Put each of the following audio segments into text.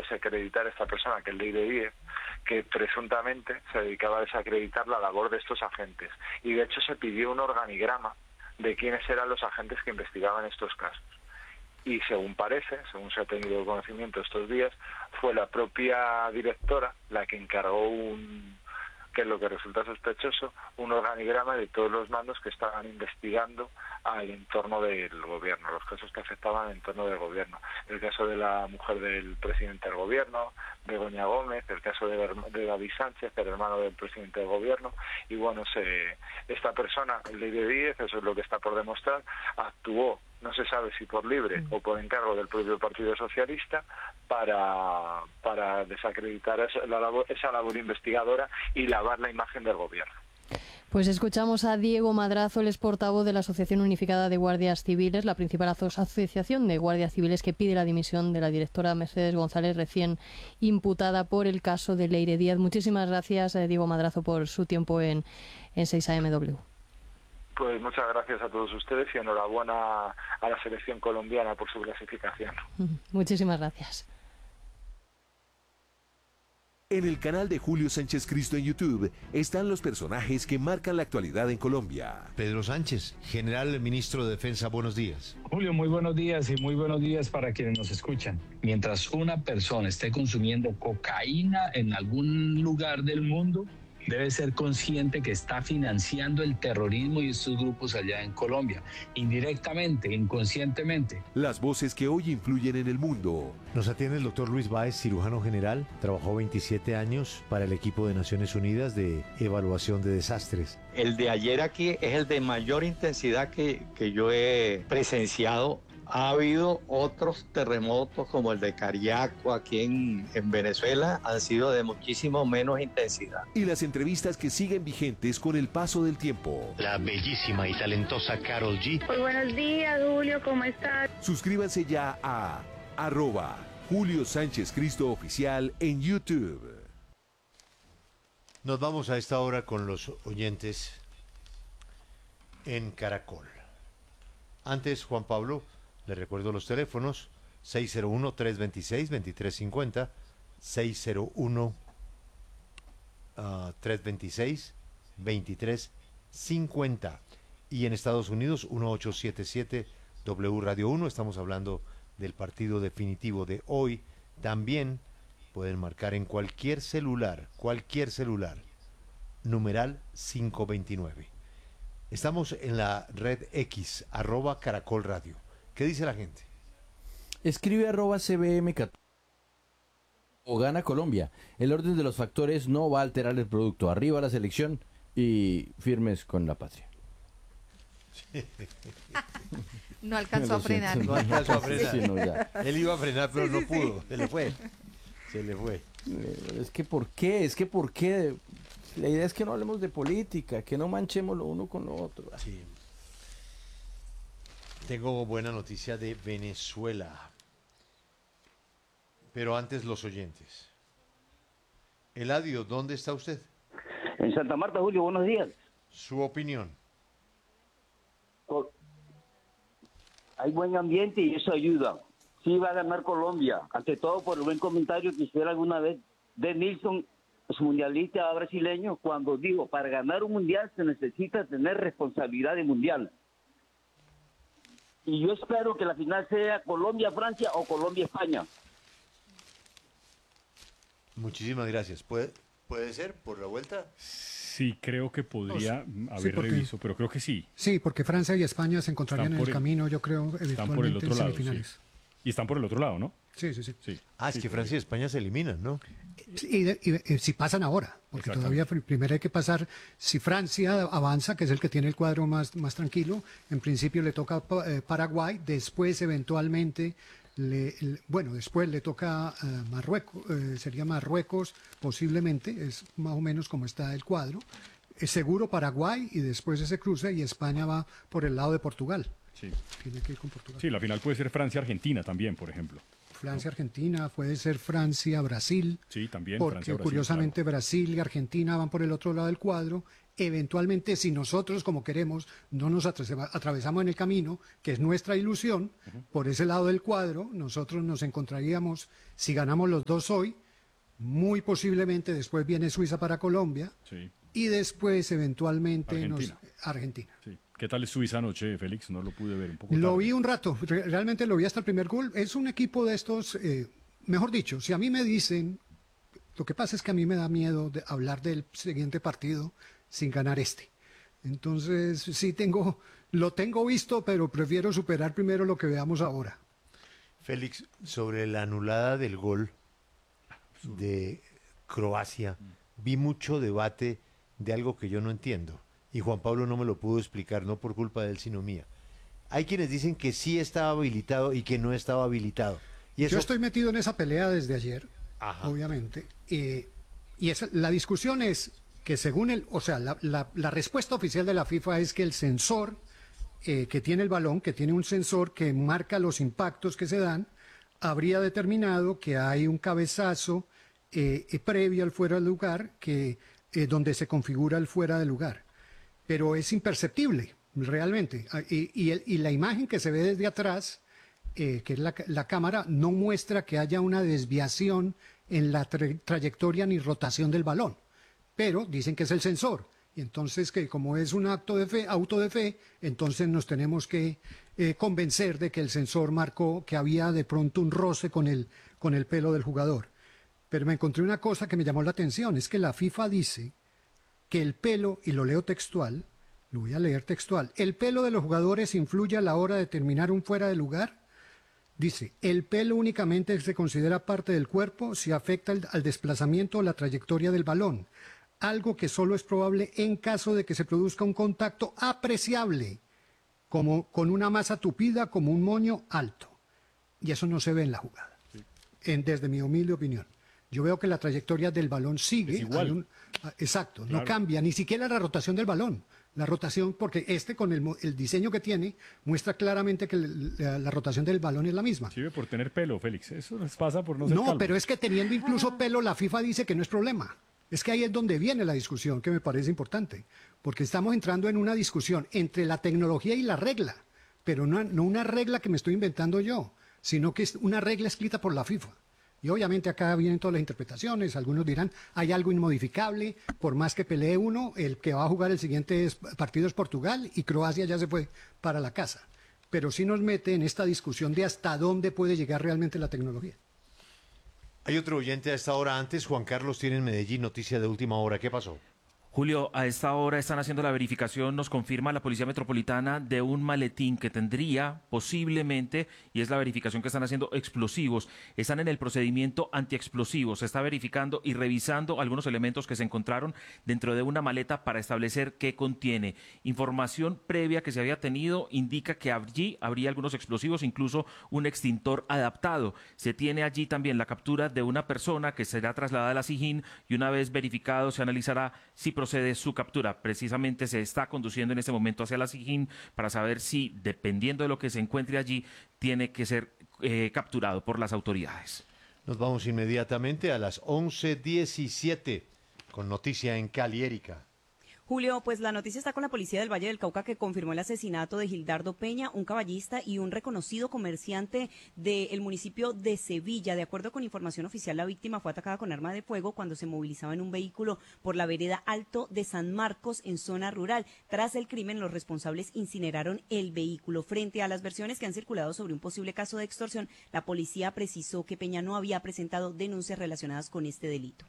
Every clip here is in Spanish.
desacreditar a esta persona, que es Leire Díez, que presuntamente se dedicaba a desacreditar la labor de estos agentes. Y de hecho se pidió un organigrama de quiénes eran los agentes que investigaban estos casos. Y según parece, según se ha tenido conocimiento estos días, fue la propia directora la que encargó que es lo que resulta sospechoso, un organigrama de todos los mandos que estaban investigando al entorno del gobierno, los casos que afectaban al entorno del gobierno. El caso de la mujer del presidente del gobierno, Begoña Gómez, el caso de David Sánchez, el hermano del presidente del gobierno, y bueno, esta persona, Leire Díez, eso es lo que está por demostrar, actuó, no se sabe si por libre o por encargo del propio Partido Socialista, para desacreditar esa labor investigadora y lavar la imagen del gobierno. Pues escuchamos a Diego Madrazo, el portavoz de la Asociación Unificada de Guardias Civiles, la principal asociación de guardias civiles que pide la dimisión de la directora Mercedes González, recién imputada por el caso de Leire Díaz. Muchísimas gracias, Diego Madrazo, por su tiempo en 6AMW. Pues muchas gracias a todos ustedes y enhorabuena a la selección colombiana por su clasificación. Muchísimas gracias. En el canal de Julio Sánchez Cristo en YouTube están los personajes que marcan la actualidad en Colombia. Pedro Sánchez, general ministro de Defensa, buenos días. Julio, muy buenos días y muy buenos días para quienes nos escuchan. Mientras una persona esté consumiendo cocaína en algún lugar del mundo, debe ser consciente que está financiando el terrorismo y estos grupos allá en Colombia, indirectamente, inconscientemente. Las voces que hoy influyen en el mundo. Nos atiende el doctor Luis Báez, cirujano general. Trabajó 27 años para el equipo de Naciones Unidas de evaluación de desastres. El de ayer aquí es el de mayor intensidad que yo he presenciado. Ha habido otros terremotos como el de Cariaco aquí en Venezuela, han sido de muchísimo menos intensidad. Y las entrevistas que siguen vigentes con el paso del tiempo. La bellísima y talentosa Karol G. Muy buenos días, Julio, ¿cómo estás? Suscríbanse ya a @Julio Sánchez Cristo Oficial en YouTube. Nos vamos a esta hora con los oyentes en Caracol. Antes, Juan Pablo, les recuerdo los teléfonos: 601-326-2350, 601-326-2350. Y en Estados Unidos, 1877 Radio 1. Estamos hablando del partido definitivo de hoy. También pueden marcar en cualquier celular, numeral 529. Estamos en la red X, @Caracol Radio. ¿Qué dice la gente? Escribe @CBM o gana Colombia. El orden de los factores no va a alterar el producto. Arriba la selección y firmes con la patria. No alcanzó a frenar. No alcanzó a frenar. Sí, no, ya. Él iba a frenar, pero no pudo. Se le fue. Es que ¿por qué? La idea es que no hablemos de política, que no manchemos lo uno con lo otro. Sí. Tengo buena noticia de Venezuela. Pero antes los oyentes. Eladio, ¿dónde está usted? En Santa Marta, Julio, buenos días. Su opinión. Hay buen ambiente y eso ayuda. Sí va a ganar Colombia. Ante todo por el buen comentario que hiciera alguna vez de Nilsson, su mundialista brasileño, cuando digo, para ganar un mundial se necesita tener responsabilidad de mundial. Y yo espero que la final sea Colombia-Francia o Colombia-España. Muchísimas gracias. ¿Puede ser por la vuelta? Sí, creo que podría haber reviso, pero creo que sí. Sí, porque Francia y España se encontrarían en el camino, yo creo, eventualmente en semifinales. Sí. Y están por el otro lado, ¿no? Sí. Es que Francia y España se eliminan, ¿no? Y si pasan ahora, porque todavía primero hay que pasar. Si Francia avanza, que es el que tiene el cuadro más tranquilo, en principio le toca Paraguay, después eventualmente después le toca Marruecos, sería Marruecos posiblemente, es más o menos como está el cuadro. Es seguro Paraguay y después ese cruce y España va por el lado de Portugal. Sí. Tiene que ir con Portugal. Sí, la final puede ser Francia-Argentina también, por ejemplo. Francia-Argentina, puede ser Francia-Brasil. Sí, también. Porque Francia-Brasil, curiosamente claro. Brasil y Argentina van por el otro lado del cuadro. Eventualmente, si nosotros, como queremos, no nos atravesamos en el camino, que es nuestra ilusión, por ese lado del cuadro, nosotros nos encontraríamos, si ganamos los dos hoy, muy posiblemente después viene Suiza para Colombia, Sí. y después eventualmente Argentina. Argentina. Sí. ¿Qué tal es Suiza anoche, Félix? No lo pude ver un poco Lo tarde. vi un rato, realmente lo vi hasta el primer gol. Es un equipo de estos, mejor dicho, si a mí me dicen, lo que pasa es que a mí me da miedo de hablar del siguiente partido sin ganar este. Entonces, sí lo tengo visto, pero prefiero superar primero lo que veamos ahora. Félix, sobre la anulada del gol de Croacia, vi mucho debate de algo que yo no entiendo. Y Juan Pablo no me lo pudo explicar, no por culpa de él, sino mía. Hay quienes dicen que sí estaba habilitado y que no estaba habilitado. Y eso... Yo estoy metido en esa pelea desde ayer, obviamente. Y la discusión es que según la respuesta oficial de la FIFA es que el sensor que tiene el balón, que tiene un sensor que marca los impactos que se dan, habría determinado que hay un cabezazo previo al fuera de lugar, donde se configura el fuera de lugar. Pero es imperceptible, realmente. Y la imagen que se ve desde atrás, que es la cámara, no muestra que haya una desviación en la trayectoria ni rotación del balón. Pero dicen que es el sensor. Y entonces, que como es un auto de fe, entonces nos tenemos que convencer de que el sensor marcó que había de pronto un roce con el pelo del jugador. Pero me encontré una cosa que me llamó la atención, es que la FIFA dice que el pelo, y lo leo textual, lo voy a leer textual, el pelo de los jugadores influye a la hora de determinar un fuera de lugar. Dice, el pelo únicamente se considera parte del cuerpo si afecta al desplazamiento o la trayectoria del balón, algo que solo es probable en caso de que se produzca un contacto apreciable, como con una masa tupida como un moño alto. Y eso no se ve en la jugada, desde mi humilde opinión. Yo veo que la trayectoria del balón sigue. Es igual. Exacto, Claro. no cambia, ni siquiera la rotación del balón. La rotación, porque con el diseño que tiene, muestra claramente que la rotación del balón es la misma. Sirve por tener pelo, Félix. Eso les pasa por no ser No, calvo. pero es que teniendo incluso pelo, la FIFA dice que no es problema. Es que ahí es donde viene la discusión, que me parece importante. Porque estamos entrando en una discusión entre la tecnología y la regla. Pero no una regla que me estoy inventando yo, sino que es una regla escrita por la FIFA. Y obviamente acá vienen todas las interpretaciones. Algunos dirán, hay algo inmodificable, por más que pelee uno, el que va a jugar el siguiente partido es Portugal y Croacia ya se fue para la casa. Pero sí nos mete en esta discusión de hasta dónde puede llegar realmente la tecnología. Hay otro oyente a esta hora antes. Juan Carlos tiene en Medellín noticia de última hora. ¿Qué pasó? Julio, a esta hora están haciendo la verificación, nos confirma la Policía Metropolitana, de un maletín que tendría posiblemente, y es la verificación que están haciendo, explosivos. Están en el procedimiento antiexplosivos. Se está verificando y revisando algunos elementos que se encontraron dentro de una maleta para establecer qué contiene. Información previa que se había tenido indica que allí habría algunos explosivos, incluso un extintor adaptado. Se tiene allí también la captura de una persona que será trasladada a la SIJIN y una vez verificado se analizará si procede su captura. Precisamente se está conduciendo en este momento hacia la SIJIN para saber si, dependiendo de lo que se encuentre allí, tiene que ser capturado por las autoridades. Nos vamos inmediatamente a las 11:17 con noticia en Cali, Erika. Julio, pues la noticia está con la policía del Valle del Cauca, que confirmó el asesinato de Gildardo Peña, un caballista y un reconocido comerciante del municipio de Sevilla. De acuerdo con información oficial, la víctima fue atacada con arma de fuego cuando se movilizaba en un vehículo por la vereda Alto de San Marcos, en zona rural. Tras el crimen, los responsables incineraron el vehículo. Frente a las versiones que han circulado sobre un posible caso de extorsión, la policía precisó que Peña no había presentado denuncias relacionadas con este delito.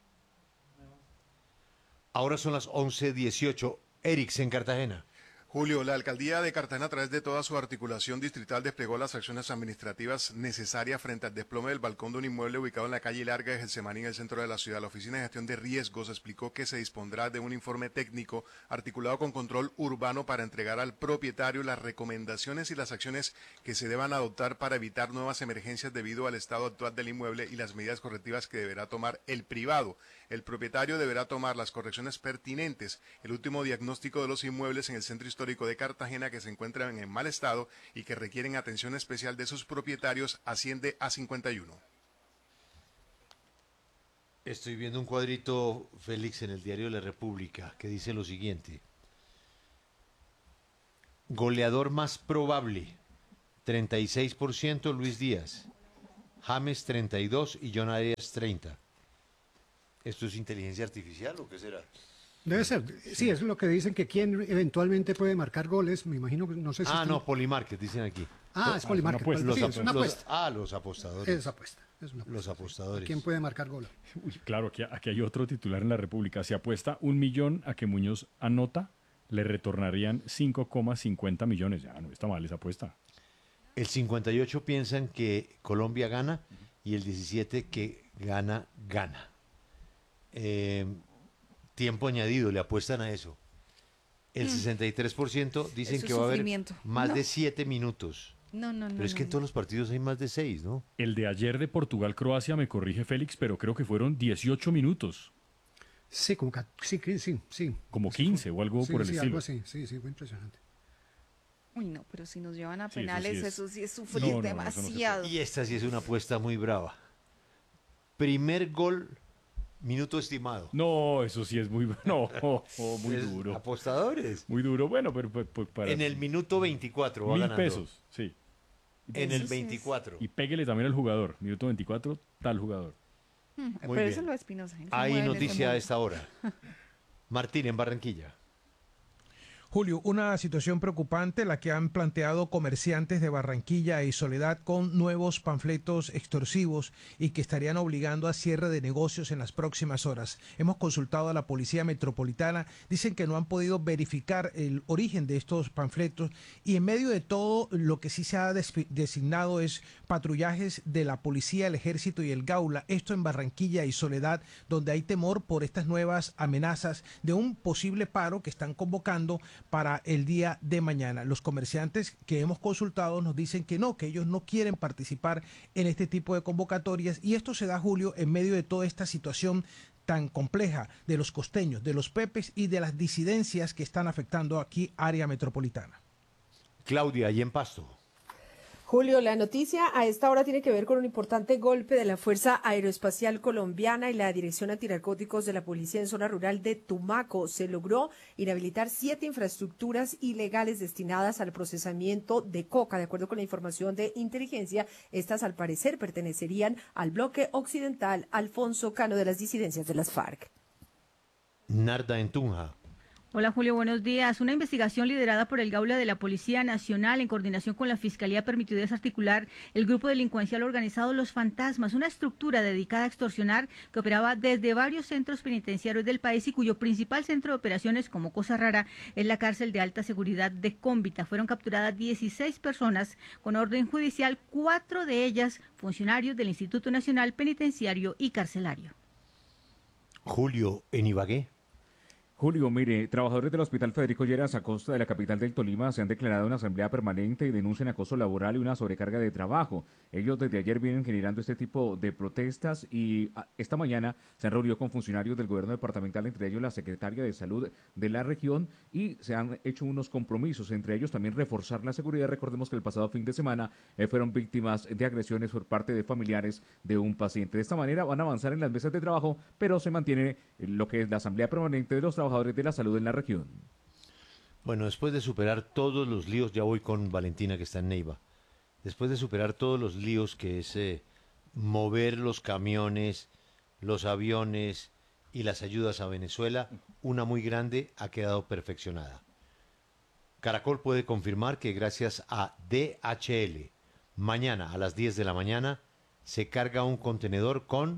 Ahora son las 11:18. Erix, en Cartagena. Julio, la alcaldía de Cartagena, a través de toda su articulación distrital, desplegó las acciones administrativas necesarias frente al desplome del balcón de un inmueble ubicado en la calle Larga de Getsemaní, en el centro de la ciudad. La Oficina de Gestión de Riesgos explicó que se dispondrá de un informe técnico articulado con control urbano para entregar al propietario las recomendaciones y las acciones que se deban adoptar para evitar nuevas emergencias debido al estado actual del inmueble y las medidas correctivas que deberá tomar el privado. El propietario deberá tomar las correcciones pertinentes. El último diagnóstico de los inmuebles en el centro histórico histórico de Cartagena que se encuentran en mal estado y que requieren atención especial de sus propietarios asciende a 51. Estoy viendo un cuadrito, Félix, en el diario La República, que dice lo siguiente. Goleador más probable, 36% Luis Díaz, James 32% y John Arias 30%. ¿Esto es inteligencia artificial o qué será? Debe ser, sí, es lo que dicen que quién eventualmente puede marcar goles, me imagino, no sé si... no, Polymarket, dicen aquí. Es Polymarket, es una apuesta. Los apostadores. Es apuesta, es una apuesta. Los apostadores. ¿Quién puede marcar goles? Claro, aquí hay otro titular en la República. Si apuesta 1 millón a que Muñoz anota, le retornarían 5,50 millones. Ya, no está mal esa apuesta. El 58 piensan que Colombia gana y el 17 que gana. Tiempo añadido, le apuestan a eso. El 63% dicen que va a haber más de 7 minutos. No. Pero es que en todos los partidos hay más de 6, ¿no? El de ayer de Portugal-Croacia, me corrige Félix, pero creo que fueron 18 minutos. Sí, sí. Como 15 o algo por el estilo. Algo así, sí, fue impresionante. Uy, no, pero si nos llevan a penales, eso sí es sufrir No, demasiado. Y esta sí es una apuesta muy brava. Primer gol, minuto estimado. No, eso sí es muy muy duro. Apostadores. Muy duro, bueno, pero para... En el minuto 24 va ganando. 1.000 pesos, sí. En el 24. Y péguele también al jugador. Minuto 24, tal jugador. Pero eso es lo de Espinosa. Hay noticia a esta hora. Martín, en Barranquilla. Julio, una situación preocupante la que han planteado comerciantes de Barranquilla y Soledad con nuevos panfletos extorsivos y que estarían obligando a cierre de negocios en las próximas horas. Hemos consultado a la Policía Metropolitana, dicen que no han podido verificar el origen de estos panfletos y en medio de todo lo que sí se ha designado es patrullajes de la Policía, el Ejército y el Gaula, esto en Barranquilla y Soledad, donde hay temor por estas nuevas amenazas de un posible paro que están convocando para el día de mañana. Los comerciantes que hemos consultado nos dicen que no, que ellos no quieren participar en este tipo de convocatorias y esto se da, Julio, en medio de toda esta situación tan compleja de los costeños, de los pepes y de las disidencias que están afectando aquí área metropolitana. Claudia, y en Pasto. Julio, la noticia a esta hora tiene que ver con un importante golpe de la Fuerza Aeroespacial Colombiana y la Dirección Antinarcóticos de la Policía en zona rural de Tumaco. Se logró inhabilitar 7 infraestructuras ilegales destinadas al procesamiento de coca. De acuerdo con la información de inteligencia, estas al parecer pertenecerían al bloque occidental Alfonso Cano de las disidencias de las FARC. Narda en Tunja. Hola Julio, buenos días. Una investigación liderada por el Gaula de la Policía Nacional en coordinación con la Fiscalía permitió desarticular el grupo delincuencial organizado Los Fantasmas, una estructura dedicada a extorsionar que operaba desde varios centros penitenciarios del país y cuyo principal centro de operaciones, como cosa rara, es la cárcel de alta seguridad de Cómbita. Fueron capturadas 16 personas con orden judicial, 4 de ellas funcionarios del Instituto Nacional Penitenciario y Carcelario. Julio, en Ibagué. Julio, mire, trabajadores del Hospital Federico Lleras a costa de la capital del Tolima se han declarado una asamblea permanente y denuncian acoso laboral y una sobrecarga de trabajo. Ellos desde ayer vienen generando este tipo de protestas y esta mañana se han reunido con funcionarios del gobierno departamental, entre ellos la secretaria de Salud de la región, y se han hecho unos compromisos, entre ellos también reforzar la seguridad. Recordemos que el pasado fin de semana fueron víctimas de agresiones por parte de familiares de un paciente. De esta manera van a avanzar en las mesas de trabajo, pero se mantiene lo que es la asamblea permanente de los trabajadores de la salud en la región. Bueno, después de superar todos los líos, ya voy con Valentina que está en Neiva, después de superar todos los líos que es mover los camiones, los aviones y las ayudas a Venezuela, una muy grande ha quedado perfeccionada. Caracol puede confirmar que gracias a DHL, mañana a las 10 de la mañana se carga un contenedor con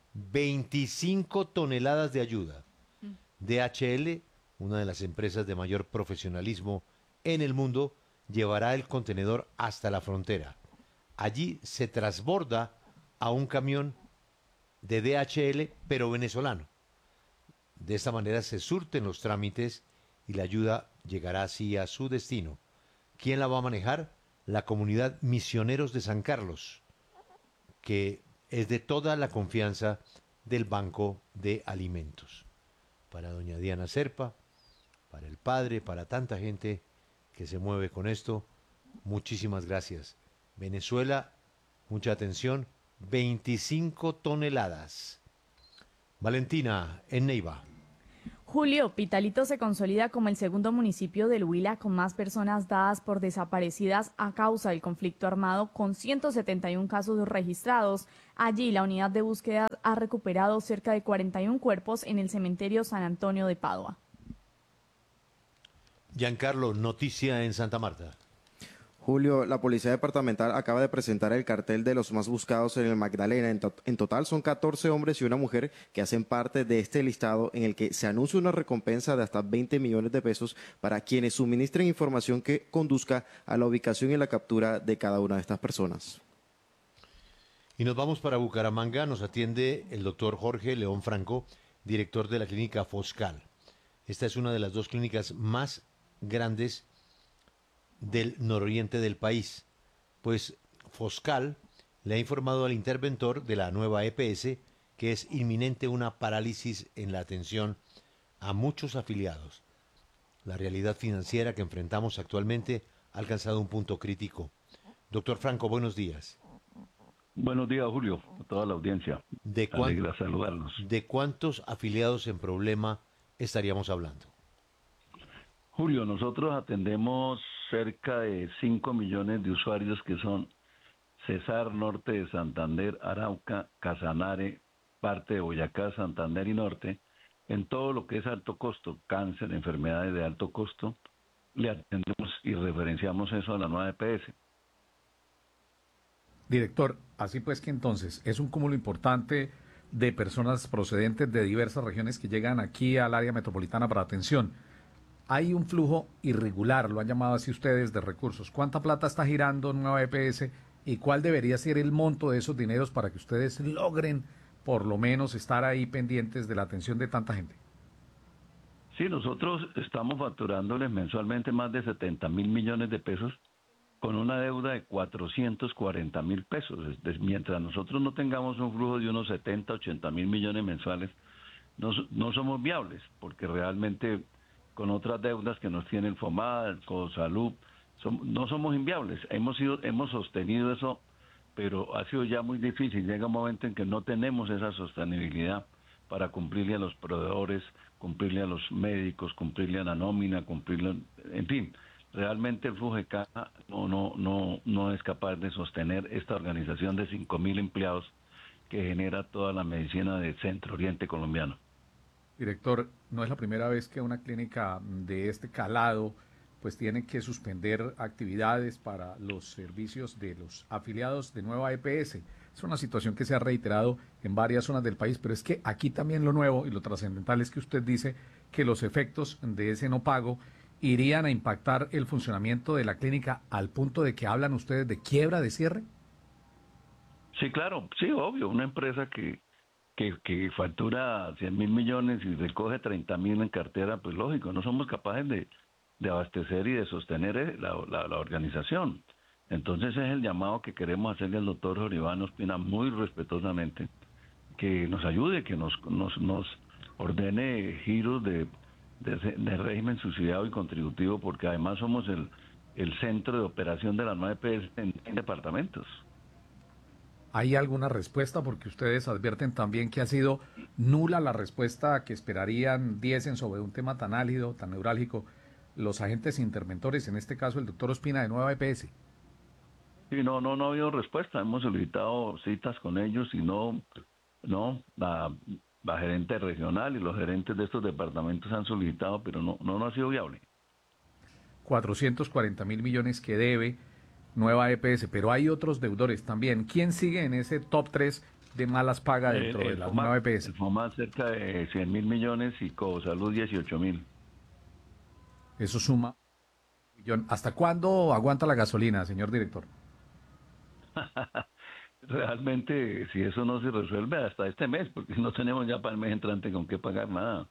25 toneladas de ayuda. DHL, una de las empresas de mayor profesionalismo en el mundo, llevará el contenedor hasta la frontera. Allí se transborda a un camión de DHL, pero venezolano. De esta manera se surten los trámites y la ayuda llegará así a su destino. ¿Quién la va a manejar? La comunidad Misioneros de San Carlos, que es de toda la confianza del Banco de Alimentos. Para doña Diana Serpa, para el padre, para tanta gente que se mueve con esto. Muchísimas gracias. Venezuela, mucha atención, 25 toneladas. Valentina, en Neiva. Julio, Pitalito se consolida como el segundo municipio del Huila con más personas dadas por desaparecidas a causa del conflicto armado, con 171 casos registrados. Allí, la unidad de búsqueda ha recuperado cerca de 41 cuerpos en el cementerio San Antonio de Padua. Giancarlo, noticia en Santa Marta. Julio, la Policía Departamental acaba de presentar el cartel de los más buscados en el Magdalena. En total son 14 hombres y una mujer que hacen parte de este listado en el que se anuncia una recompensa de hasta 20 millones de pesos para quienes suministren información que conduzca a la ubicación y la captura de cada una de estas personas. Y nos vamos para Bucaramanga. Nos atiende el doctor Jorge León Franco, director de la clínica Foscal. Esta es una de las 2 clínicas más grandes del nororiente del país, pues Foscal le ha informado al interventor de la nueva EPS que es inminente una parálisis en la atención a muchos afiliados. La realidad financiera que enfrentamos actualmente ha alcanzado un punto crítico. Doctor Franco, buenos días. Buenos días, Julio, a toda la audiencia. Alegra saludarlos. ¿De cuántos afiliados en problema estaríamos hablando? Julio, nosotros atendemos cerca de 5 millones de usuarios que son Cesar, norte de Santander, Arauca, Casanare, parte de Boyacá, Santander y norte, en todo lo que es alto costo, cáncer, enfermedades de alto costo, le atendemos y referenciamos eso a la nueva EPS. Director, así pues que entonces es un cúmulo importante de personas procedentes de diversas regiones que llegan aquí al área metropolitana para atención. Hay un flujo irregular, lo han llamado así ustedes, de recursos. ¿Cuánta plata está girando en nueva EPS y cuál debería ser el monto de esos dineros para que ustedes logren por lo menos estar ahí pendientes de la atención de tanta gente? Sí, nosotros estamos facturándoles mensualmente más de 70 mil millones de pesos con una deuda de 440 mil pesos. Mientras nosotros no tengamos un flujo de unos 70, 80 mil millones mensuales, no somos viables, porque realmente con otras deudas que nos tiene el FOMAD, el COSALUD, no somos inviables. Hemos sostenido eso, pero ha sido ya muy difícil. Llega un momento en que no tenemos esa sostenibilidad para cumplirle a los proveedores, cumplirle a los médicos, cumplirle a la nómina, en fin. Realmente el flujo de caja no es capaz de sostener esta organización de 5.000 empleados que genera toda la medicina del Centro Oriente colombiano. Director, no es la primera vez que una clínica de este calado pues tiene que suspender actividades para los servicios de los afiliados de nueva EPS. Es una situación que se ha reiterado en varias zonas del país, pero es que aquí también lo nuevo y lo trascendental es que usted dice que los efectos de ese no pago irían a impactar el funcionamiento de la clínica al punto de que hablan ustedes de quiebra, de cierre. Sí, claro, sí, obvio, una empresa que factura 100.000 millones y recoge 30.000 en cartera, pues lógico, no somos capaces de abastecer y de sostener la organización. Entonces es el llamado que queremos hacerle al doctor Jorge Iván Ospina muy respetuosamente, que nos ayude, que nos ordene giros de régimen subsidiado y contributivo, porque además somos el centro de operación de la nueva EPS en departamentos. ¿Hay alguna respuesta? Porque ustedes advierten también que ha sido nula la respuesta que esperarían diesen sobre un tema tan álido, tan neurálgico, los agentes interventores, en este caso el doctor Ospina de nueva EPS. Sí, no ha habido respuesta. Hemos solicitado citas con ellos y la gerente regional y los gerentes de estos departamentos han solicitado, pero no ha sido viable. 440.000 millones que debe nueva EPS, pero hay otros deudores también. ¿Quién sigue en ese top 3 de malas pagas dentro de la nueva EPS? El FOMAD cerca de 100.000 millones y COSALUD 18.000. Eso suma. ¿Hasta cuándo aguanta la gasolina, señor director? Realmente, si eso no se resuelve hasta este mes, porque no tenemos ya para el mes entrante con qué pagar nada.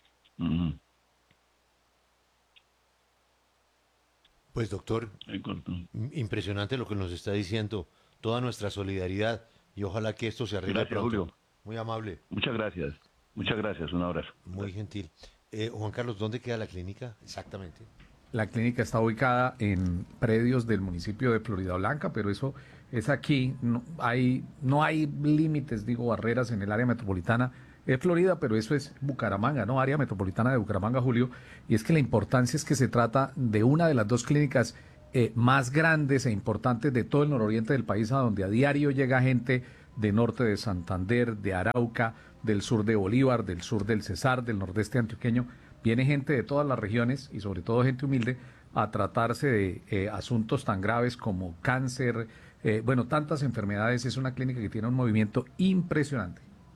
Pues doctor, impresionante lo que nos está diciendo, toda nuestra solidaridad y ojalá que esto se arregle pronto. Julio. Muy amable. Muchas gracias, un abrazo. Muy gentil. Juan Carlos, ¿dónde queda la clínica exactamente? La clínica está ubicada en predios del municipio de Florida Blanca, pero eso es aquí. No hay límites, barreras en el área metropolitana. Es Florida, pero eso es Bucaramanga, ¿no? Área metropolitana de Bucaramanga, Julio. Y es que la importancia es que se trata de una de las dos clínicas más grandes e importantes de todo el nororiente del país, a donde a diario llega gente de norte de Santander, de Arauca, del sur de Bolívar, del sur del Cesar, del nordeste antioqueño. Viene gente de todas las regiones y sobre todo gente humilde a tratarse de asuntos tan graves como cáncer, tantas enfermedades. Es una clínica que tiene un movimiento impresionante.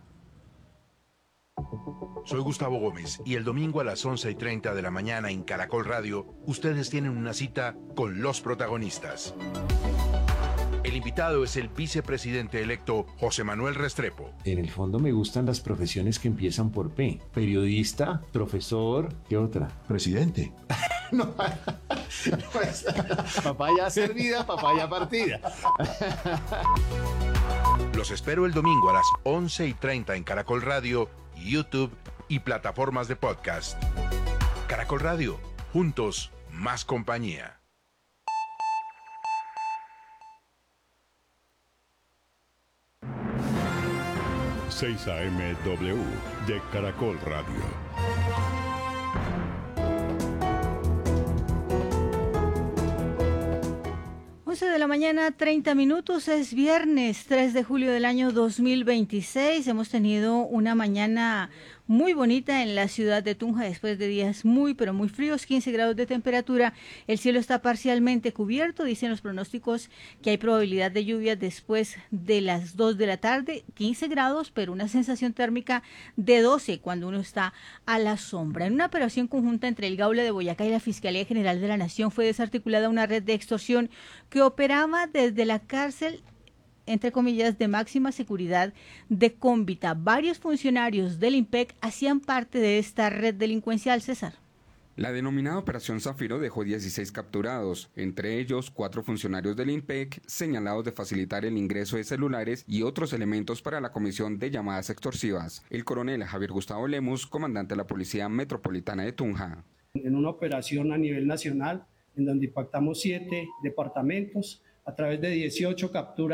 Soy Gustavo Gómez y el domingo a las 11:30 de la mañana en Caracol Radio, ustedes tienen una cita con los protagonistas. El invitado es el vicepresidente electo José Manuel Restrepo. En el fondo me gustan las profesiones que empiezan por P. Periodista, profesor, ¿qué otra? Presidente. No, pues, papaya servida, papaya partida. Los espero el domingo a las 11:30 en Caracol Radio, YouTube y plataformas de podcast. Caracol Radio, juntos, más compañía. 6 AM W de Caracol Radio. De la mañana, 30 minutos, es viernes 3 de julio del año 2026. Hemos tenido una mañana muy bonita en la ciudad de Tunja después de días muy, pero muy fríos, 15 grados de temperatura. El cielo está parcialmente cubierto, dicen los pronósticos que hay probabilidad de lluvia después de las 2 de la tarde, 15 grados, pero una sensación térmica de 12 cuando uno está a la sombra. En una operación conjunta entre el Gaula de Boyacá y la Fiscalía General de la Nación fue desarticulada una red de extorsión que operaba desde la cárcel, entre comillas, de máxima seguridad de Cómbita. Varios funcionarios del IMPEC hacían parte de esta red delincuencial, César. La denominada Operación Zafiro dejó 16 capturados, entre ellos 4 funcionarios del IMPEC señalados de facilitar el ingreso de celulares y otros elementos para la comisión de llamadas extorsivas. El coronel Javier Gustavo Lemus, comandante de la Policía Metropolitana de Tunja. En una operación a nivel nacional, en donde impactamos 7 departamentos, a través de 18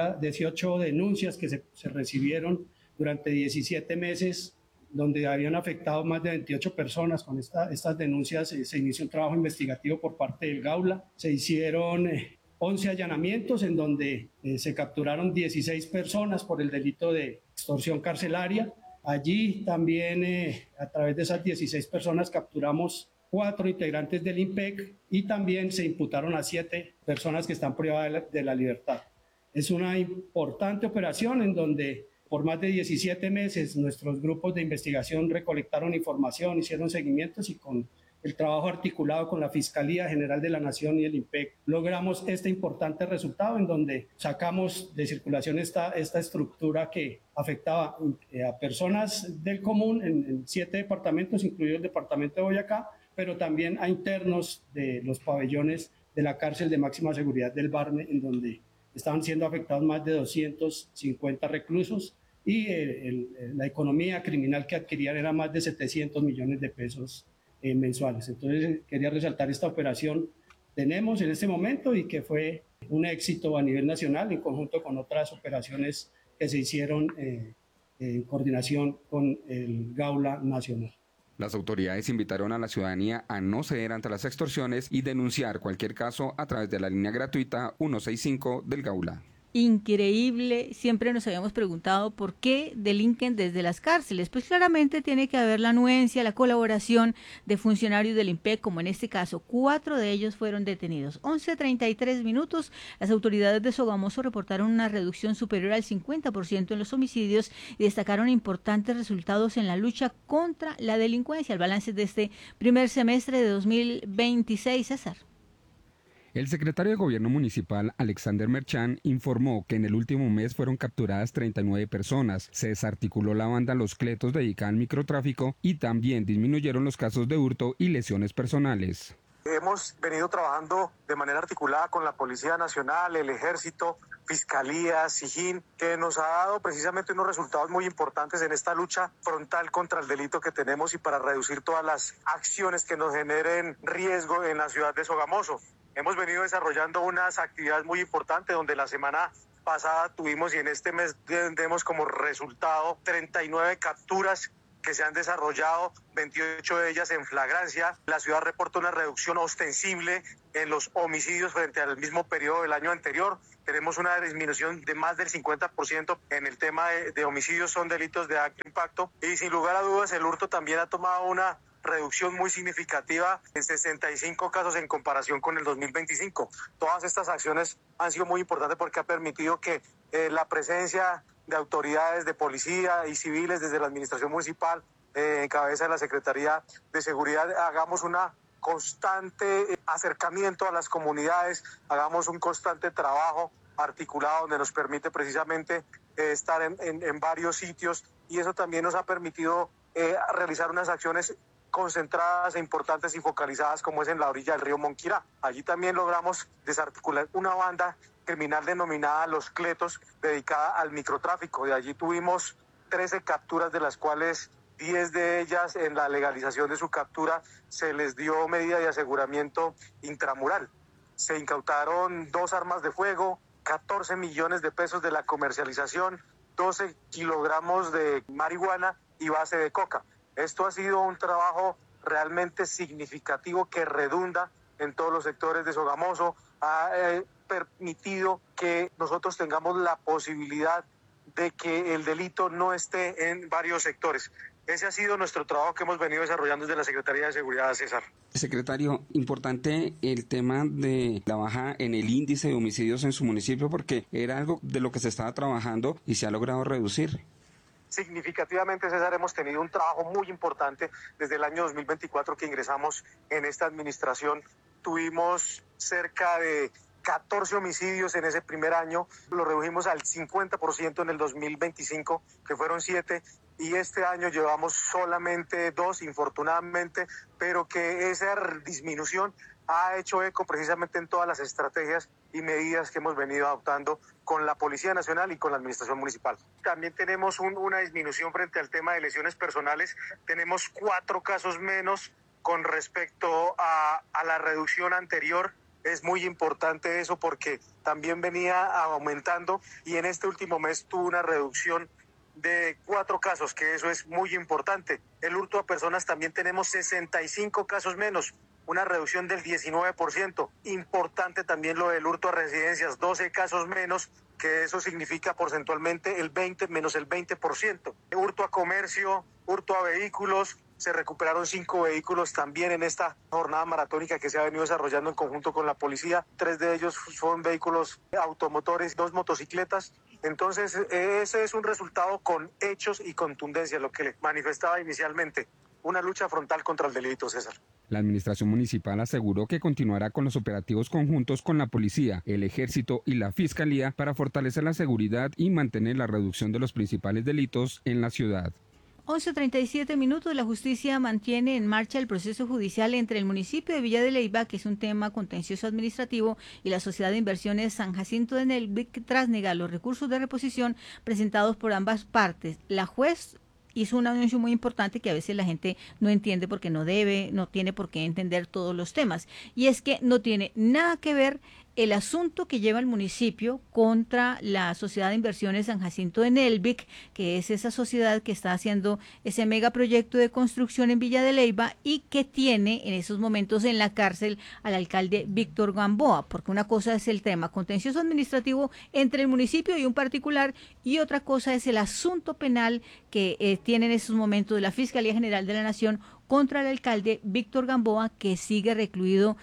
denuncias que se recibieron durante 17 meses, donde habían afectado más de 28 personas. Con estas denuncias se inició un trabajo investigativo por parte del Gaula. Se hicieron 11 allanamientos en donde se capturaron 16 personas por el delito de extorsión carcelaria. Allí también, a través de esas 16 personas, capturamos 4 integrantes del IMPEC y también se imputaron a 7 personas que están privadas de la libertad. Es una importante operación en donde por más de 17 meses nuestros grupos de investigación recolectaron información, hicieron seguimientos y con el trabajo articulado con la Fiscalía General de la Nación y el IMPEC logramos este importante resultado en donde sacamos de circulación esta estructura que afectaba a personas del común en 7 departamentos, incluido el departamento de Boyacá, pero también a internos de los pabellones de la cárcel de máxima seguridad del Barne, en donde estaban siendo afectados más de 250 reclusos y la economía criminal que adquirían era más de 700 millones de pesos mensuales. Entonces quería resaltar esta operación tenemos en este momento y que fue un éxito a nivel nacional en conjunto con otras operaciones que se hicieron en coordinación con el Gaula Nacional. Las autoridades invitaron a la ciudadanía a no ceder ante las extorsiones y denunciar cualquier caso a través de la línea gratuita 165 del Gaula. Increíble, siempre nos habíamos preguntado por qué delinquen desde las cárceles. Pues claramente tiene que haber la anuencia, la colaboración de funcionarios del IMPEC, como en este caso, 4 de ellos fueron detenidos. 11:33 minutos, las autoridades de Sogamoso reportaron una reducción superior al 50% en los homicidios y destacaron importantes resultados en la lucha contra la delincuencia. El balance de este primer semestre de 2026, César. El secretario de Gobierno Municipal, Alexander Merchán, informó que en el último mes fueron capturadas 39 personas, se desarticuló la banda Los Cletos dedicada al microtráfico y también disminuyeron los casos de hurto y lesiones personales. Hemos venido trabajando de manera articulada con la Policía Nacional, el Ejército, Fiscalía, SIJIN, que nos ha dado precisamente unos resultados muy importantes en esta lucha frontal contra el delito que tenemos y para reducir todas las acciones que nos generen riesgo en la ciudad de Sogamoso. Hemos venido desarrollando unas actividades muy importantes donde la semana pasada tuvimos y en este mes tenemos como resultado 39 capturas que se han desarrollado, 28 de ellas en flagrancia. La ciudad reporta una reducción ostensible en los homicidios frente al mismo periodo del año anterior. Tenemos una disminución de más del 50% en el tema de homicidios, son delitos de alto impacto. Y sin lugar a dudas, el hurto también ha tomado una reducción muy significativa en 65 casos en comparación con el 2025. Todas estas acciones han sido muy importantes porque ha permitido que la presencia de autoridades de policía y civiles desde la administración municipal, en cabeza de la Secretaría de Seguridad, hagamos una constante acercamiento a las comunidades, hagamos un constante trabajo articulado donde nos permite precisamente estar en varios sitios, y eso también nos ha permitido realizar unas acciones concentradas e importantes y focalizadas como es en la orilla del río Monquirá. Allí también logramos desarticular una banda criminal denominada Los Cletos, dedicada al microtráfico. De allí tuvimos 13 capturas, de las cuales 10 de ellas en la legalización de su captura se les dio medida de aseguramiento intramural. Se incautaron 2 armas de fuego, 14 millones de pesos de la comercialización, 12 kilogramos de marihuana y base de coca. Esto ha sido un trabajo realmente significativo que redunda en todos los sectores de Sogamoso, ha permitido que nosotros tengamos la posibilidad de que el delito no esté en varios sectores. Ese ha sido nuestro trabajo que hemos venido desarrollando desde la Secretaría de Seguridad, César. Secretario, importante el tema de la baja en el índice de homicidios en su municipio, porque era algo de lo que se estaba trabajando y se ha logrado reducir. Significativamente, César, hemos tenido un trabajo muy importante desde el año 2024 que ingresamos en esta administración. Tuvimos cerca de 14 homicidios en ese primer año, lo redujimos al 50% en el 2025, que fueron 7, y este año llevamos solamente 2, infortunadamente, pero que esa disminución ha hecho eco precisamente en todas las estrategias y medidas que hemos venido adoptando con la Policía Nacional y con la Administración Municipal. También tenemos una disminución frente al tema de lesiones personales, tenemos 4 casos menos con respecto a la reducción anterior. Es muy importante eso porque también venía aumentando y en este último mes tuvo una reducción de 4 casos, que eso es muy importante. El hurto a personas también tenemos 65 casos menos, una reducción del 19%. Importante también lo del hurto a residencias, 12 casos menos, que eso significa porcentualmente el 20 menos el 20%. Hurto a comercio, hurto a vehículos, se recuperaron 5 vehículos también en esta jornada maratónica que se ha venido desarrollando en conjunto con la policía. 3 de ellos son vehículos automotores, 2 motocicletas. Entonces, ese es un resultado con hechos y contundencia, lo que le manifestaba inicialmente. Una lucha frontal contra el delito, César. La administración municipal aseguró que continuará con los operativos conjuntos con la policía, el ejército y la fiscalía para fortalecer la seguridad y mantener la reducción de los principales delitos en la ciudad. 11:37 minutos. La justicia mantiene en marcha el proceso judicial entre el municipio de Villa de Leyva, que es un tema contencioso administrativo, y la Sociedad de Inversiones San Jacinto de Nelvic, tras negar los recursos de reposición presentados por ambas partes. La juez hizo un anuncio muy importante que a veces la gente no entiende porque no tiene por qué entender todos los temas. Y es que no tiene nada que ver el asunto que lleva el municipio contra la Sociedad de Inversiones San Jacinto de Nelvic, que es esa sociedad que está haciendo ese megaproyecto de construcción en Villa de Leyva y que tiene en esos momentos en la cárcel al alcalde Víctor Gamboa, porque una cosa es el tema contencioso administrativo entre el municipio y un particular, y otra cosa es el asunto penal que tiene en esos momentos la Fiscalía General de la Nación contra el alcalde Víctor Gamboa, que sigue recluido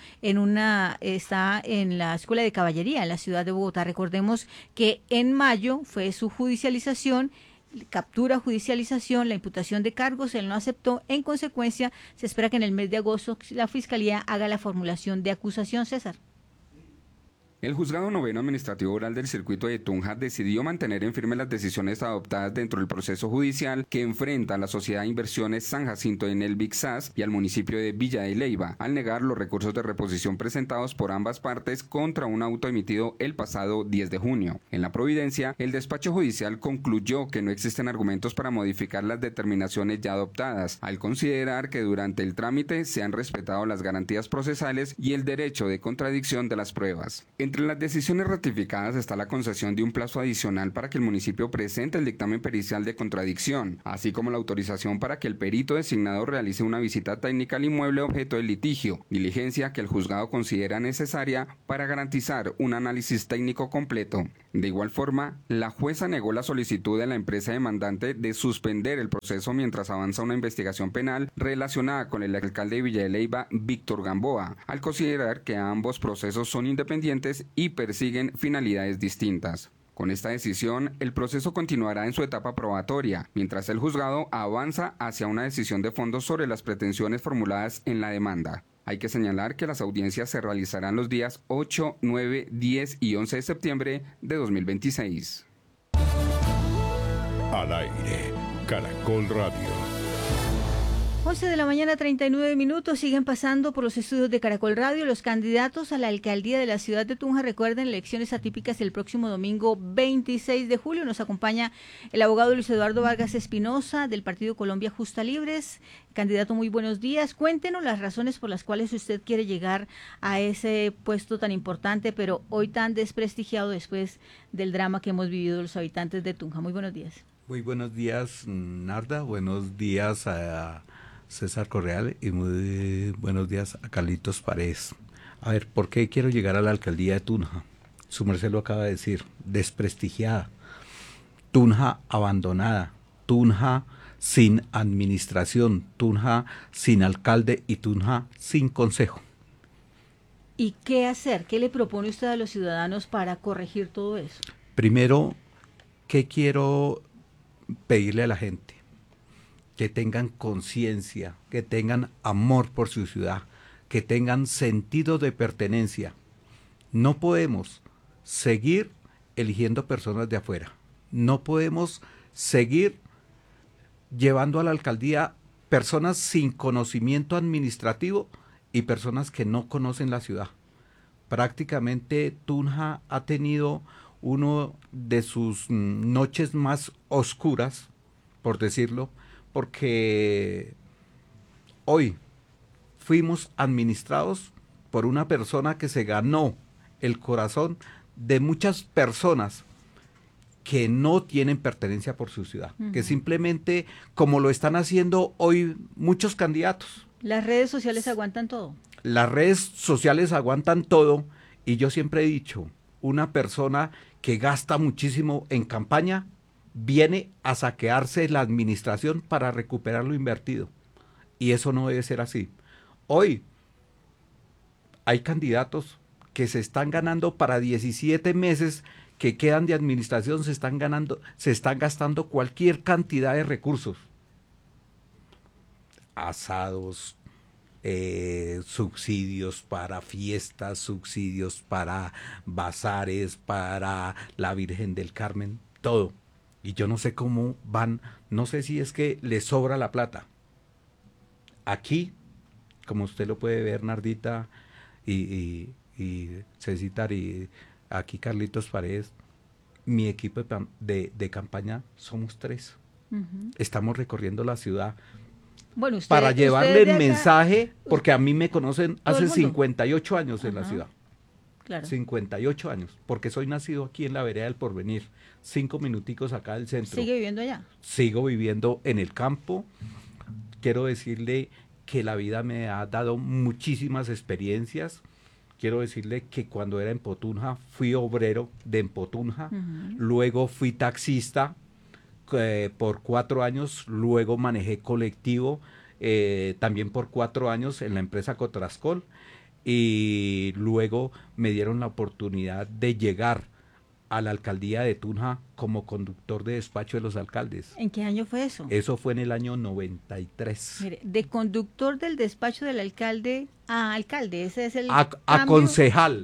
está en la Escuela de Caballería en la ciudad de Bogotá. Recordemos que en mayo fue su judicialización, captura, judicialización, la imputación de cargos, él no aceptó. En consecuencia, se espera que en el mes de agosto la Fiscalía haga la formulación de acusación, César. El Juzgado Noveno Administrativo Oral del Circuito de Tunja decidió mantener en firme las decisiones adoptadas dentro del proceso judicial que enfrenta a la Sociedad de Inversiones San Jacinto en el Bixas y al municipio de Villa de Leyva, al negar los recursos de reposición presentados por ambas partes contra un auto emitido el pasado 10 de junio. En la Providencia, el despacho judicial concluyó que no existen argumentos para modificar las determinaciones ya adoptadas, al considerar que durante el trámite se han respetado las garantías procesales y el derecho de contradicción de las pruebas. Entre las decisiones ratificadas está la concesión de un plazo adicional para que el municipio presente el dictamen pericial de contradicción, así como la autorización para que el perito designado realice una visita técnica al inmueble objeto del litigio, diligencia que el juzgado considera necesaria para garantizar un análisis técnico completo. De igual forma, la jueza negó la solicitud de la empresa demandante de suspender el proceso mientras avanza una investigación penal relacionada con el alcalde de Villa de Leyva, Víctor Gamboa, al considerar que ambos procesos son independientes y persiguen finalidades distintas. Con esta decisión, el proceso continuará en su etapa probatoria, mientras el juzgado avanza hacia una decisión de fondo sobre las pretensiones formuladas en la demanda. Hay que señalar que las audiencias se realizarán los días 8, 9, 10 y 11 de septiembre de 2026. Al aire, Caracol Radio. 11 de la mañana, 39 minutos, siguen pasando por los estudios de Caracol Radio. Los candidatos a la alcaldía de la ciudad de Tunja, recuerden, elecciones atípicas el próximo domingo 26 de julio. Nos acompaña el abogado Luis Eduardo Vargas Espinosa del Partido Colombia Justa Libres. Candidato, muy buenos días. Cuéntenos las razones por las cuales usted quiere llegar a ese puesto tan importante, pero hoy tan desprestigiado después del drama que hemos vivido los habitantes de Tunja. Muy buenos días. Muy buenos días, Narda. Buenos días a César Correal y muy buenos días a Carlitos Paredes. A ver, ¿por qué quiero llegar a la alcaldía de Tunja? Su merced lo acaba de decir, desprestigiada, Tunja abandonada, Tunja sin administración, Tunja sin alcalde y Tunja sin consejo. ¿Y qué hacer? ¿Qué le propone usted a los ciudadanos para corregir todo eso? Primero, ¿qué quiero pedirle a la gente? Que tengan conciencia, que tengan amor por su ciudad, que tengan sentido de pertenencia. No podemos seguir eligiendo personas de afuera. No podemos seguir llevando a la alcaldía personas sin conocimiento administrativo y personas que no conocen la ciudad. Prácticamente Tunja ha tenido uno de sus noches más oscuras, por decirlo, porque hoy fuimos administrados por una persona que se ganó el corazón de muchas personas que no tienen pertenencia por su ciudad, que simplemente, como lo están haciendo hoy muchos candidatos. Las redes sociales aguantan todo. Las redes sociales aguantan todo, y yo siempre he dicho, una persona que gasta muchísimo en campaña viene a saquearse la administración para recuperar lo invertido. Y eso no debe ser así. Hoy hay candidatos que se están ganando para 17 meses que quedan de administración, se están gastando cualquier cantidad de recursos. Asados, subsidios para fiestas, subsidios para bazares, para la Virgen del Carmen, todo. Y yo no sé cómo van, no sé si es que les sobra la plata. Aquí, como usted lo puede ver, Nardita y Cecitar, y aquí Carlitos Paredes, mi equipo de campaña somos 3. Estamos recorriendo la ciudad para llevarle el mensaje, porque a mí me conocen hace 58 años en la ciudad. Claro. 58 años, porque soy nacido aquí en la vereda del Porvenir, 5 minuticos acá del centro. ¿Sigue viviendo allá? Sigo viviendo en el campo. Quiero decirle que la vida me ha dado muchísimas experiencias. Quiero decirle que cuando era en Potunja, fui obrero de Potunja, luego fui taxista por 4 años, luego manejé colectivo también por 4 años en la empresa Cotrascol, y luego me dieron la oportunidad de llegar a la alcaldía de Tunja como conductor de despacho de los alcaldes. ¿En qué año fue eso? Eso fue en el año 93. Mire, de conductor del despacho del alcalde a alcalde, ese es el a concejal.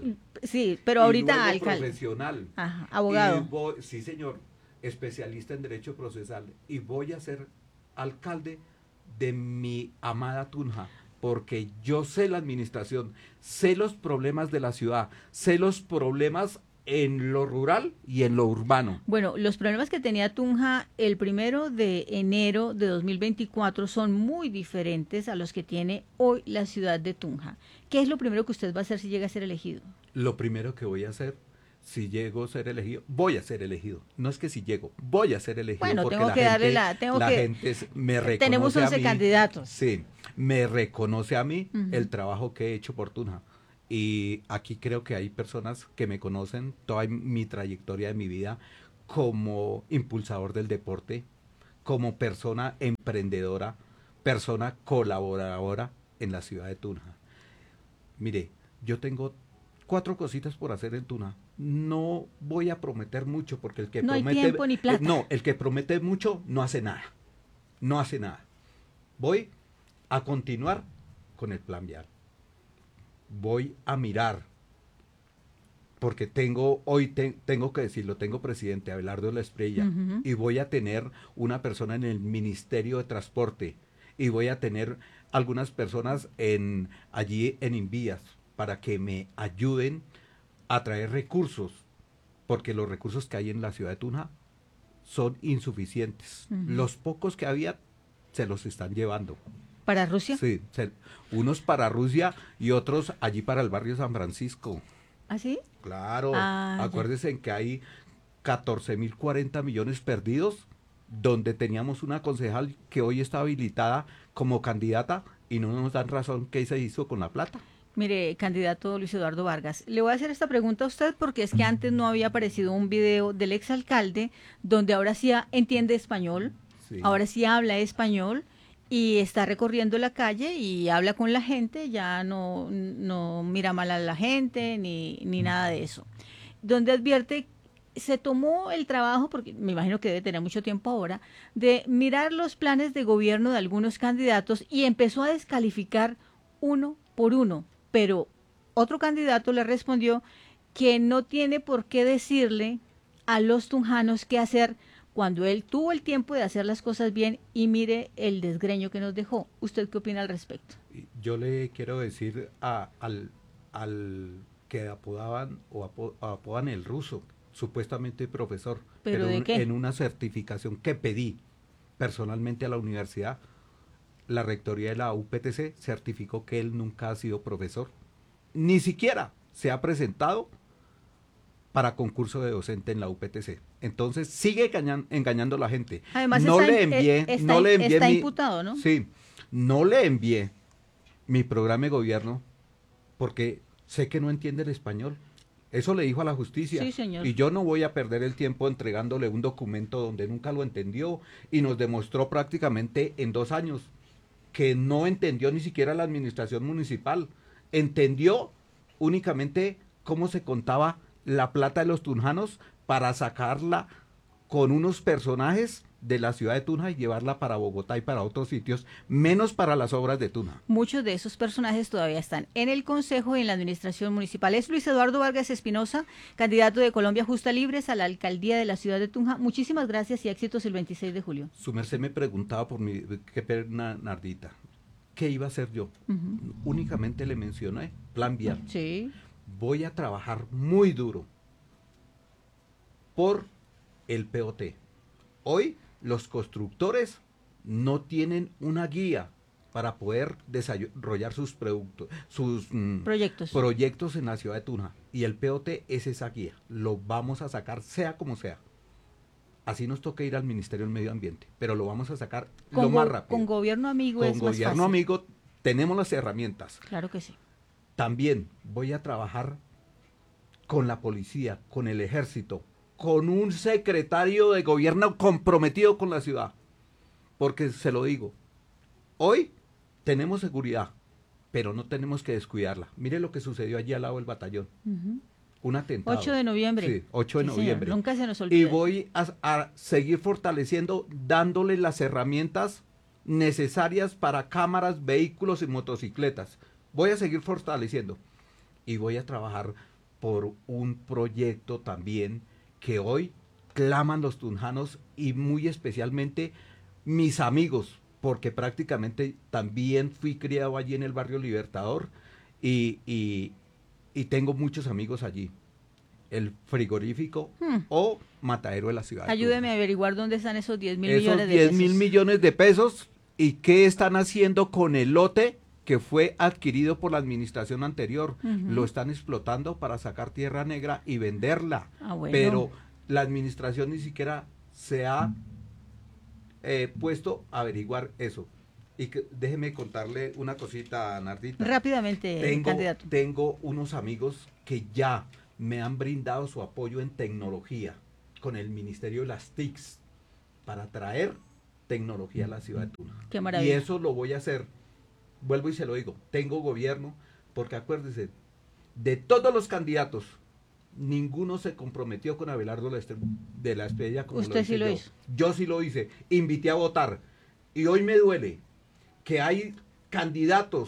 Sí, pero ahorita alcalde. Profesional. Ajá, abogado. Sí, señor, especialista en derecho procesal. Y voy a ser alcalde de mi amada Tunja, porque yo sé la administración, sé los problemas de la ciudad, sé los problemas en lo rural y en lo urbano. Bueno, los problemas que tenía Tunja el 1 de enero de 2024 son muy diferentes a los que tiene hoy la ciudad de Tunja. ¿Qué es lo primero que usted va a hacer si llega a ser elegido? Lo primero que voy a hacer, si llego a ser elegido, voy a ser elegido. No es que si llego, voy a ser elegido. Bueno, porque tengo que darle la... gente me reconoce. Tenemos 11 candidatos. Sí, me reconoce a mí el trabajo que he hecho por Tunja. Y aquí creo que hay personas que me conocen toda mi trayectoria de mi vida como impulsador del deporte, como persona emprendedora, persona colaboradora en la ciudad de Tunja. Mire, yo tengo 4 cositas por hacer en Tunja. No voy a prometer mucho porque el que no promete... hay tiempo ni plata. No, el que promete mucho no hace nada. No hace nada. Voy a continuar con el plan vial. Voy a mirar, porque tengo que decirlo, tengo presidente Abelardo Lesprilla, y voy a tener una persona en el Ministerio de Transporte, y voy a tener algunas personas allí en Invías, para que me ayuden a traer recursos, porque los recursos que hay en la ciudad de Tunja son insuficientes. Los pocos que había se los están llevando. ¿Para Rusia? Sí, unos para Rusia y otros allí para el barrio San Francisco. ¿Ah, sí? Claro, acuérdense en que hay 14.040 millones perdidos, donde teníamos una concejal que hoy está habilitada como candidata y no nos dan razón qué se hizo con la plata. Mire, candidato Luis Eduardo Vargas, le voy a hacer esta pregunta a usted porque es que antes no había aparecido un video del exalcalde donde ahora sí entiende español, ahora sí habla español, y está recorriendo la calle y habla con la gente, ya no mira mal a la gente ni nada de eso. Donde advierte, se tomó el trabajo, porque me imagino que debe tener mucho tiempo ahora, de mirar los planes de gobierno de algunos candidatos y empezó a descalificar uno por uno. Pero otro candidato le respondió que no tiene por qué decirle a los tunjanos qué hacer cuando él tuvo el tiempo de hacer las cosas bien, y mire el desgreño que nos dejó. ¿Usted qué opina al respecto? Yo le quiero decir al que apodaban o apodan el ruso, supuestamente profesor, pero ¿de qué? En una certificación que pedí personalmente a la universidad, la rectoría de la UPTC certificó que él nunca ha sido profesor, ni siquiera se ha presentado para concurso de docente en la UPTC. Entonces sigue engañando a la gente. Además está imputado, ¿no? Sí, no le envié mi programa de gobierno porque sé que no entiende el español. Eso le dijo a la justicia. Sí, señor. Y yo no voy a perder el tiempo entregándole un documento donde nunca lo entendió y nos demostró prácticamente en 2 años que no entendió ni siquiera la administración municipal. Entendió únicamente cómo se contaba la plata de los tunjanos para sacarla con unos personajes de la ciudad de Tunja y llevarla para Bogotá y para otros sitios, menos para las obras de Tunja. Muchos de esos personajes todavía están en el Consejo y en la Administración Municipal. Es Luis Eduardo Vargas Espinosa, candidato de Colombia Justa Libres a la alcaldía de la ciudad de Tunja. Muchísimas gracias y éxitos el 26 de julio. Su merced me preguntaba por mi, qué pena, Nardita, ¿qué iba a hacer yo? Únicamente le mencioné plan vial. Sí. Voy a trabajar muy duro por el POT. Hoy los constructores no tienen una guía para poder desarrollar sus productos, sus proyectos en la ciudad de Tunja. Y el POT es esa guía. Lo vamos a sacar sea como sea. Así nos toca ir al Ministerio del Medio Ambiente, pero lo vamos a sacar lo más rápido. Con gobierno amigo es más fácil. Con gobierno amigo tenemos las herramientas. Claro que sí. También voy a trabajar con la policía, con el ejército, con un secretario de gobierno comprometido con la ciudad. Porque se lo digo, hoy tenemos seguridad, pero no tenemos que descuidarla. Mire lo que sucedió allí al lado del batallón. Un atentado. 8 de noviembre. Sí, 8 de noviembre. Señor, nunca se nos olvida. Y voy a seguir fortaleciendo, dándole las herramientas necesarias para cámaras, vehículos y motocicletas. Voy a seguir fortaleciendo. Y voy a trabajar por un proyecto también que hoy claman los tunjanos y muy especialmente mis amigos, porque prácticamente también fui criado allí en el barrio Libertador y tengo muchos amigos allí. El frigorífico o matadero de la ciudad. Ayúdeme a averiguar dónde están esos 10.000 millones de pesos. Esos 10.000 millones de pesos y qué están haciendo con el lote que fue adquirido por la administración anterior. Lo están explotando para sacar tierra negra y venderla. Bueno. Pero la administración ni siquiera se ha puesto a averiguar eso. Y déjeme contarle una cosita, Nardita. Rápidamente, candidato. Tengo unos amigos que ya me han brindado su apoyo en tecnología con el Ministerio de las TICs para traer tecnología a la ciudad de Tunja. Qué maravilla. Y eso lo voy a hacer, vuelvo y se lo digo, tengo gobierno, porque acuérdese, de todos los candidatos, ninguno se comprometió con Abelardo de la Estrella como Usted sí lo yo. hizo. Yo sí lo hice, invité a votar. Y hoy me duele que hay candidatos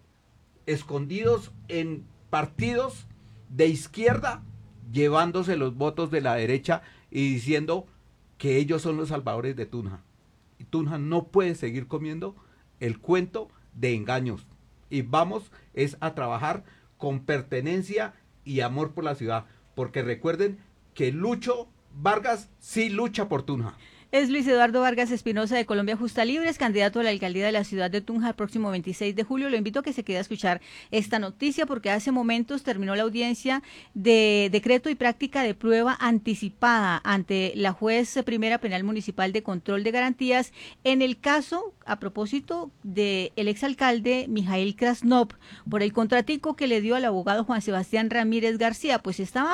escondidos en partidos de izquierda llevándose los votos de la derecha y diciendo que ellos son los salvadores de Tunja. Y Tunja no puede seguir comiendo el cuento de engaños. Y vamos es a trabajar con pertenencia y amor por la ciudad. Porque recuerden que Lucho Vargas sí lucha por Tunja. Es Luis Eduardo Vargas Espinosa de Colombia Justa Libres, candidato a la alcaldía de la ciudad de Tunja el próximo 26 de julio. Lo invito a que se quede a escuchar esta noticia porque hace momentos terminó la audiencia de decreto y práctica de prueba anticipada ante la juez primera penal municipal de control de garantías en el caso, a propósito, del exalcalde Mijail Krasnov por el contratico que le dio al abogado Juan Sebastián Ramírez García. Pues se estaba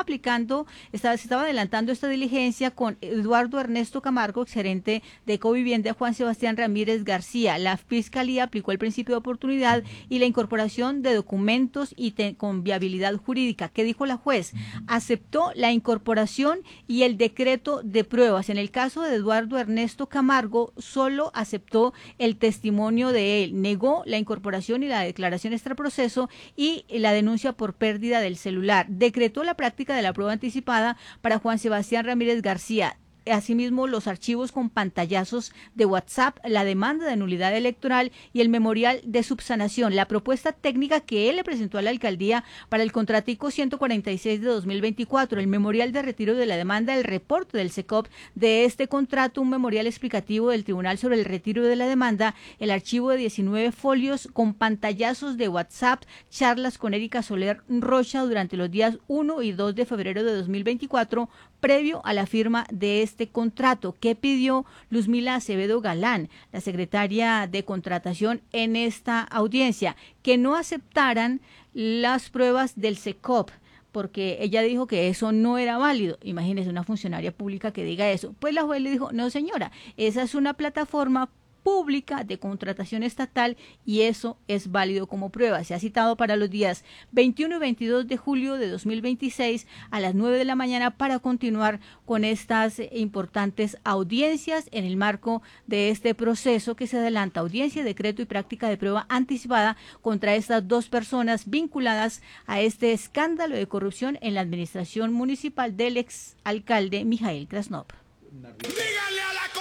adelantando esta diligencia con Eduardo Ernesto Camargo, gerente de Ecovivienda, Juan Sebastián Ramírez García. La Fiscalía aplicó el principio de oportunidad y la incorporación de documentos y con viabilidad jurídica. ¿Qué dijo la juez? Aceptó la incorporación y el decreto de pruebas. En el caso de Eduardo Ernesto Camargo, solo aceptó el testimonio de él. Negó la incorporación y la declaración extraproceso y la denuncia por pérdida del celular. Decretó la práctica de la prueba anticipada para Juan Sebastián Ramírez García. Asimismo, los archivos con pantallazos de WhatsApp, la demanda de nulidad electoral y el memorial de subsanación. La propuesta técnica que él le presentó a la alcaldía para el contratico 146 de 2024, el memorial de retiro de la demanda, el reporte del SECOP de este contrato, un memorial explicativo del tribunal sobre el retiro de la demanda, el archivo de 19 folios con pantallazos de WhatsApp, charlas con Erika Soler Rocha durante los días 1 y 2 de febrero de 2024, previo a la firma de este contrato. ¿Qué pidió Luzmila Acevedo Galán, la secretaria de contratación, en esta audiencia? Que no aceptaran las pruebas del SECOP, porque ella dijo que eso no era válido. Imagínese una funcionaria pública que diga eso. Pues la juez le dijo, no señora, esa es una plataforma pública de contratación estatal y eso es válido como prueba. Se ha citado para los días 21 y 22 de julio de 2026 a las 9 de la mañana para continuar con estas importantes audiencias en el marco de este proceso que se adelanta, audiencia, decreto y práctica de prueba anticipada contra estas dos personas vinculadas a este escándalo de corrupción en la administración municipal del exalcalde Mijail Krasnov.